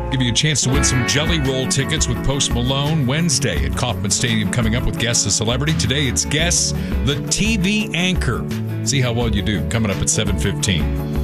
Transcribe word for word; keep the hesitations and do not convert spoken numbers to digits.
Give you a chance to win some Jelly Roll tickets with Post Malone Wednesday at Kauffman Stadium, coming up with Guess the Celebrity. Today it's Guess the T V Anchor. See how well you do, coming up at seven fifteen.